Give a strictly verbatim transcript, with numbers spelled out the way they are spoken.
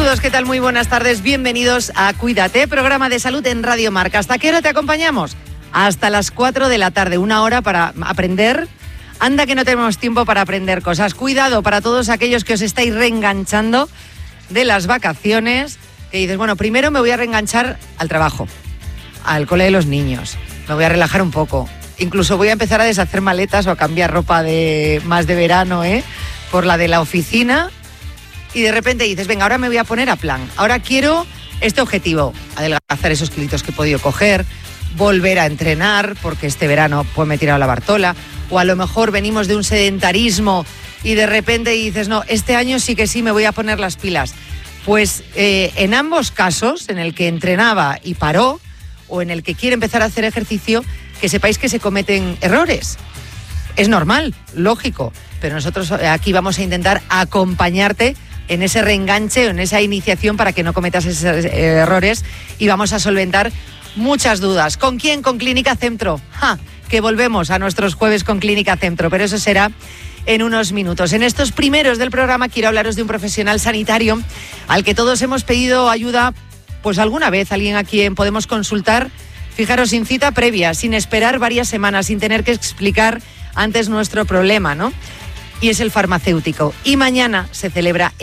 Saludos, ¿qué tal? Muy buenas tardes, bienvenidos a Cuídate, programa de salud en Radio Marca. ¿Hasta qué hora te acompañamos? Hasta las cuatro de la tarde, una hora para aprender. Anda que no tenemos tiempo para aprender cosas. Cuidado para todos aquellos que os estáis reenganchando de las vacaciones, que dices, bueno, primero me voy a reenganchar al trabajo, al cole de los niños, me voy a relajar un poco, incluso voy a empezar a deshacer maletas o a cambiar ropa de más de verano, ¿eh? por la de la oficina. Y de repente dices, venga, ahora me voy a poner a plan. Ahora quiero este objetivo, adelgazar esos kilitos que he podido coger, volver a entrenar, porque este verano pues me he tirado la Bartola, o a lo mejor venimos de un sedentarismo y de repente dices, no, este año sí que sí me voy a poner las pilas. Pues eh, en ambos casos, en el que entrenaba y paró, o en el que quiere empezar a hacer ejercicio, que sepáis que se cometen errores. Es normal, lógico, pero nosotros aquí vamos a intentar acompañarte en ese reenganche o en esa iniciación para que no cometas esos errores y vamos a solventar muchas dudas. ¿Con quién? Con Clínica Centro. ¡Ja! Que volvemos a nuestros jueves con Clínica Centro, pero eso será en unos minutos. En estos primeros del programa quiero hablaros de un profesional sanitario al que todos hemos pedido ayuda, pues alguna vez, alguien a quien podemos consultar, fijaros, sin cita previa, sin esperar varias semanas, sin tener que explicar antes nuestro problema, ¿no? Y es el farmacéutico. Y mañana se celebra